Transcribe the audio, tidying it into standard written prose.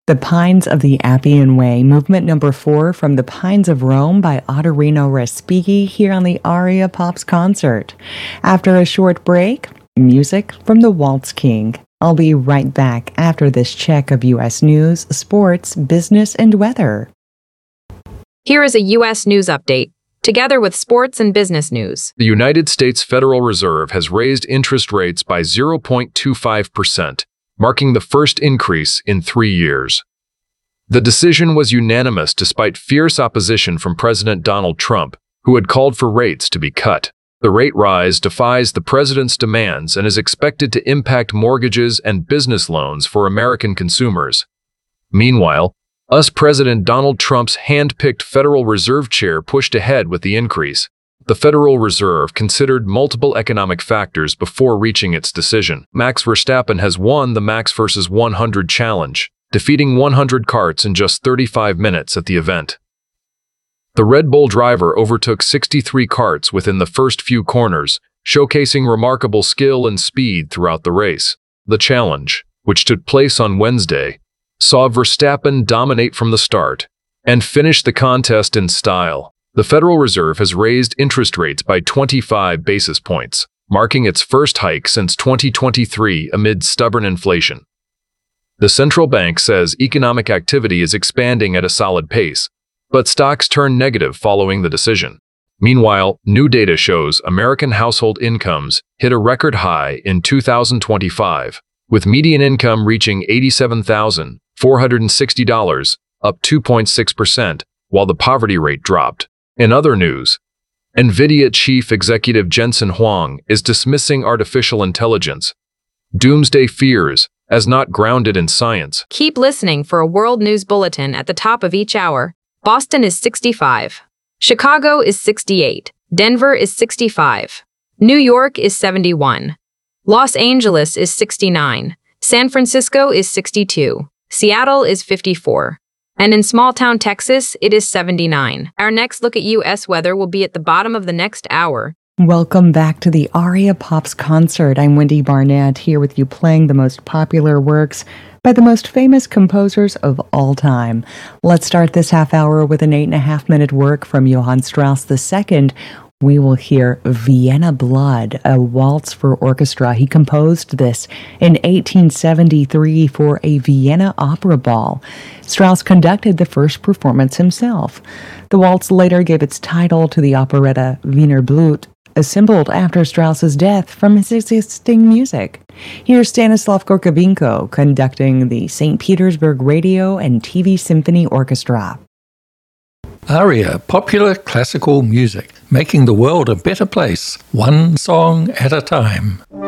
The Pines of the Appian Way, movement number 4 from The Pines of Rome by Ottorino Respighi here on the Aria Pops concert. After a short break, music from the Waltz King. I'll be right back after this check of U.S. news, sports, business, and weather. Here is a U.S. news update, together with sports and business news. The United States Federal Reserve has raised interest rates by 0.25%, marking the first increase in 3 years. The decision was unanimous despite fierce opposition from President Donald Trump, who had called for rates to be cut. The rate rise defies the president's demands and is expected to impact mortgages and business loans for American consumers. Meanwhile, US President Donald Trump's hand-picked Federal Reserve chair pushed ahead with the increase. The Federal Reserve considered multiple economic factors before reaching its decision. Max Verstappen has won the Max vs. 100 challenge, defeating 100 karts in just 35 minutes at the event. The Red Bull driver overtook 63 karts within the first few corners, showcasing remarkable skill and speed throughout the race. The challenge, which took place on Wednesday, saw Verstappen dominate from the start and finish the contest in style. The Federal Reserve has raised interest rates by 25 basis points, marking its first hike since 2023 amid stubborn inflation. The central bank says economic activity is expanding at a solid pace, but stocks turned negative following the decision. Meanwhile, new data shows American household incomes hit a record high in 2025, with median income reaching $87,460, up 2.6%, while the poverty rate dropped. In other news, NVIDIA chief executive Jensen Huang is dismissing artificial intelligence doomsday fears as not grounded in science. Keep listening for a world news bulletin at the top of each hour. Boston is 65. Chicago is 68. Denver is 65. New York is 71. Los Angeles is 69. San Francisco is 62. Seattle is 54. And in small-town Texas, it is 79. Our next look at U.S. weather will be at the bottom of the next hour. Welcome back to the Aria Pops concert. I'm Wendy Barnett here with you playing the most popular works by the most famous composers of all time. Let's start this half hour with an 8.5-minute work from Johann Strauss II. We will hear Vienna Blood, a waltz for orchestra. He composed this in 1873 for a Vienna opera ball. Strauss conducted the first performance himself. The waltz later gave its title to the operetta Wiener Blut, assembled after Strauss's death from his existing music. Here's Stanislav Gorkovinko conducting the St. Petersburg Radio and TV Symphony Orchestra. Aria, popular classical music, making the world a better place, one song at a time.